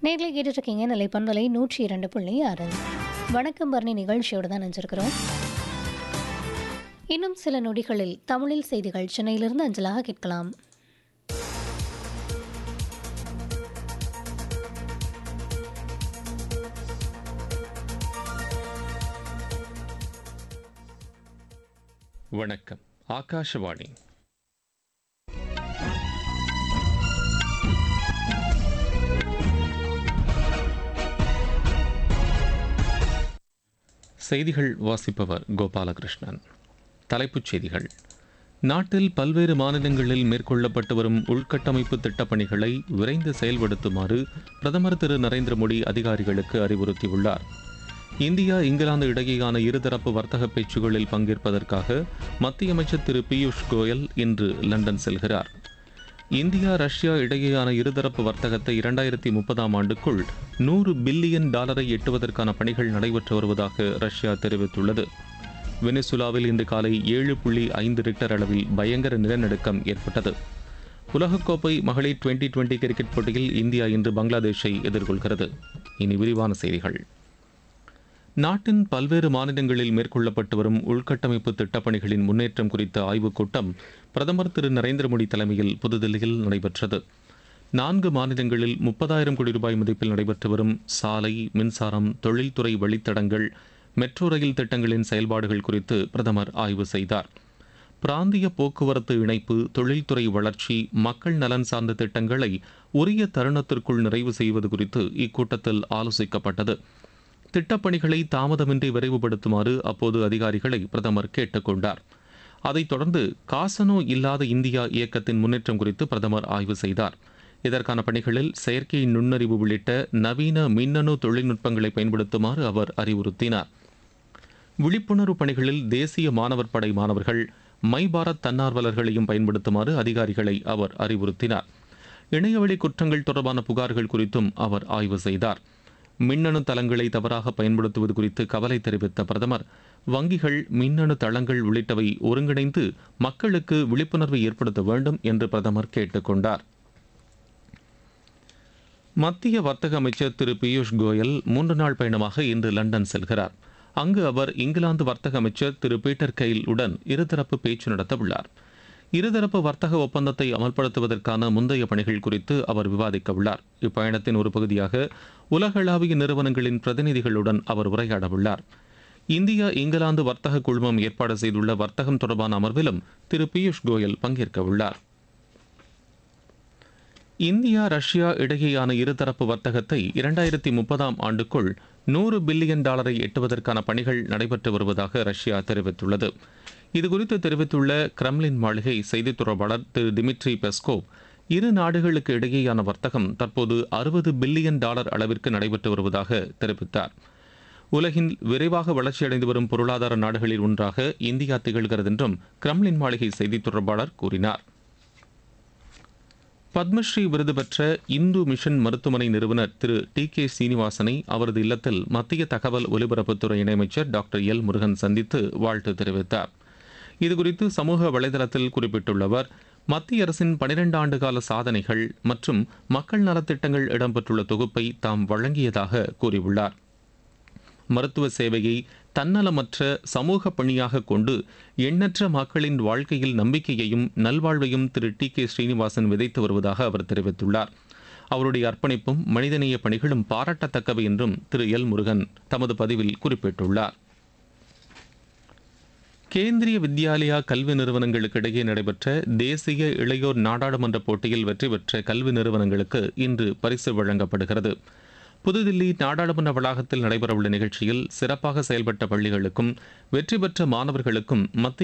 நேர்களை கேட்டுட்ருக்கீங்க நிலைப்பண்பலை 102.6. வணக்கம் பரணி நிகழ்ச்சியோடு தான் நினைச்சிருக்கிறோம். இன்னும் சில நொடிகளில் தமிழில் செய்திகள் சென்னையிலிருந்து அஞ்சலாக கேட்கலாம். வணக்கம். ஆகாஷவாணி. செய்திகள் வாசிப்பவர் கோபாலகிருஷ்ணன். தலைப்புச் செய்திகள். நாட்டில் பல்வேறு மாநிலங்களில் மேற்கொள்ளப்பட்டு வரும் உள்கட்டமைப்பு திட்டப்பணிகளை விரைந்து செயல்படுத்துமாறு பிரதமர் திரு நரேந்திர மோடி அதிகாரிகளுக்கு அறிவுறுத்தியுள்ளார். இந்தியா இங்கிலாந்து இடையேயான இருதரப்பு வர்த்தக பேச்சுகளில் பங்கேற்பதற்காக மத்திய அமைச்சர் திரு பியூஷ் கோயல் இன்று லண்டன் செல்கிறார். இந்தியா ரஷ்யா இடையேயான இருதரப்பு வர்த்தகத்தை 2030 ஆண்டுக்குள் $100 பில்லியன் எட்டுவதற்கான பணிகள் நடைபெற்று வருவதாக ரஷ்யா தெரிவித்துள்ளது. வெனிசுலாவில் இன்று காலை 7.5 ரிக்டர் அளவில் பயங்கர நிலநடுக்கம் ஏற்பட்டது. உலகக்கோப்பை மகளிர் 2020 கிரிக்கெட் போட்டியில் இந்தியா இன்று பங்களாதேஷை எதிர்கொள்கிறது. இனி விரிவான செய்திகள். நாட்டின் பல்வேறு மாநிலங்களில் மேற்கொள்ளப்பட்டு வரும் உள்கட்டமைப்பு திட்டப்பணிகளின் முன்னேற்றம் குறித்த ஆய்வுக் கூட்டம் பிரதமர் திரு நரேந்திர மோடி தலைமையில் புதுதில்லியில் நடைபெற்றது. 4 மாநிலங்களில் 30,000 கோடி ரூபாய் மதிப்பில் நடைபெற்று வரும் சாலை, மின்சாரம், தொழில்துறை வழித்தடங்கள், மெட்ரோ ரயில் திட்டங்களின் செயல்பாடுகள் குறித்து பிரதமர் ஆய்வு செய்தார். பிராந்திய போக்குவரத்து இணைப்பு, தொழில்துறை வளர்ச்சி, மக்கள் நலன் சார்ந்த திட்டங்களை உரிய தருணத்திற்குள் நிறைவு செய்வது குறித்து இக்கூட்டத்தில் ஆலோசிக்கப்பட்டது. திட்டப்பணிகளை தாமதமின்றி விரைவுபடுத்துமாறு அப்போது அதிகாரிகளை பிரதமர் கேட்டுக்கொண்டார். அதைத் தொடர்ந்து காசநோ இல்லாத இந்தியா இயக்கத்தின் முன்னேற்றம் குறித்து பிரதமர் ஆய்வு செய்தார். இதற்கான பணிகளில் செயற்கை நுண்ணறிவு உள்ளிட்ட நவீன மின்னணு தொழில்நுட்பங்களை பயன்படுத்துமாறு அவர் அறிவுறுத்தினார். விழிப்புணர்வு பணிகளில் தேசிய மாணவர் படை மாணவர்கள், மை பாரத் தன்னார்வலர்களையும் பயன்படுத்துமாறு அதிகாரிகளை அவர் அறிவுறுத்தினார். இணையவழி குற்றங்கள் தொடர்பான புகார்கள் குறித்தும் அவர் ஆய்வு செய்தார். மின்னணு தளங்களை தவறாக பயன்படுத்துவது குறித்து கவலை தெரிவித்த பிரதமர், வங்கிகள், மின்னணு தளங்கள் உள்ளிட்டவை ஒருங்கிணைந்து மக்களுக்கு விழிப்புணர்வை ஏற்படுத்த வேண்டும் என்று பிரதமர் கேட்டுக்கொண்டார். மத்திய வர்த்தக அமைச்சர் திரு பியூஷ் கோயல் 3 நாள் பயணமாக இன்று லண்டன் செல்கிறார். அங்கு அவர் இங்கிலாந்து வர்த்தக அமைச்சர் திரு பீட்டர் கெயில் உடன் இருதரப்பு பேச்சு நடத்த உள்ளார். இருதரப்பு வர்த்தக ஒப்பந்தத்தை அமல்படுத்துவதற்கான முந்தைய பணிகள் குறித்து அவர் விவாதிக்க உள்ளார். இப்பயணத்தின் ஒரு பகுதியாக உலகளாவிய நிறுவனங்களின் பிரதிநிதிகளுடன் அவர் உரையாட உள்ளார். இந்தியா இங்கிலாந்து வர்த்தக குழுமம் ஏற்பாடு செய்துள்ள வர்த்தகம் தொடர்பான அமர்விலும் திரு பியூஷ் கோயல் பங்கேற்க உள்ளார். இந்தியா ரஷ்யா இடையேயான இருதரப்பு வர்த்தகத்தை 2030 ஆண்டுக்குள் $100 பில்லியன் எட்டுவதற்கான பணிகள் நடைபெற்று வருவதாக ரஷ்யா தெரிவித்துள்ளது. இதுகுறித்து தெரிவித்துள்ள கிரெம்லின் மாளிகை செய்தித் தொடர்பாளர் திரு டிமிட்ரி பெஸ்கோவ், இரு நாடுகளுக்கு இடையேயான வர்த்தகம் தற்போது $60 பில்லியன் அளவிற்கு நடைபெற்று வருவதாக தெரிவித்தார். உலகின் விரைவாக வளர்ச்சியடைந்து வரும் பொருளாதார நாடுகளில் ஒன்றாக இந்தியா திகழ்கிறது என்றும் கிரெம்லின் மாளிகை செய்தித் தொடர்பாளர் கூறினார். பத்மஸ்ரீ விருது பெற்ற இந்து மிஷன் மருத்துவமனை நிறுவனர் திரு டி.கே. சீனிவாசனை அவரது இல்லத்தில் மத்திய தகவல் ஒலிபரப்புத்துறை இணையமைச்சர் டாக்டர் எல். முருகன் சந்தித்து வாழ்த்து தெரிவித்தார். இதுகுறித்து சமூக வலைதளத்தில் குறிப்பிட்டுள்ள அவர், மத்திய அரசின் 12 ஆண்டுகால சாதனைகள் மற்றும் மக்கள் நலத்திட்டங்கள் இடம்பெற்றுள்ள தொகுப்பை தாம் வழங்கியதாக கூறியுள்ளார். மருத்துவ சேவையை தன்னலமற்ற சமூக பணியாக கொண்டு எண்ணற்ற மக்களின் வாழ்க்கையில் நம்பிக்கையையும் நல்வாழ்வையும் திரு டி.கே. ஸ்ரீனிவாசன் விதைத்து வருவதாக அவர் தெரிவித்துள்ளார். அவருடைய அர்ப்பணிப்பும் மனிதநேய பணிகளும் பாராட்டத்தக்கவை என்றும் திரு எல். முருகன் தமது பதிவில் குறிப்பிட்டுள்ளார். கேந்திரிய வித்யாலயா கல்வி நிறுவனங்களுக்கு இடையே நடைபெற்ற தேசிய இளையோர் நாடாளுமன்ற போட்டியில் வெற்றி பெற்ற கல்வி நிறுவனங்களுக்கு இன்று பரிசு வழங்கப்படுகிறது. புதுதில்லி நாடாளுமன்ற வளாகத்தில் நடைபெறவுள்ள நிகழ்ச்சியில் சிறப்பாக செயல்பட்ட பள்ளிகளுக்கும் வெற்றி பெற்ற மாணவர்களுக்கும் மத்திய